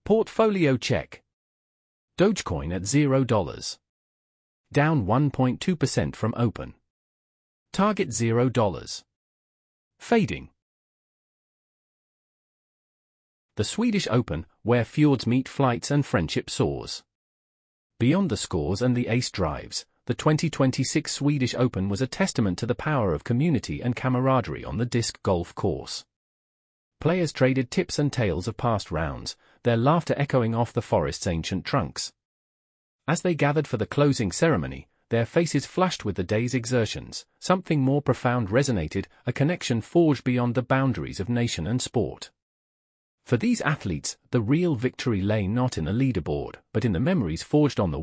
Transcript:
Portfolio check. Dogecoin at $0. Down 1.2% from open. Target $0. Fading. The Swedish Open, where fjords meet flights and friendship soars. Beyond the scores and the ace drives, the 2026 Swedish Open was a testament to the power of community and camaraderie on the disc golf course. Players traded tips and tales of past rounds, their laughter echoing off the forest's ancient trunks. As they gathered for the closing ceremony, their faces flushed with the day's exertions. Something more profound resonated, a connection forged beyond the boundaries of nation and sport. For these athletes, the real victory lay not in the leaderboard, but in the memories forged on the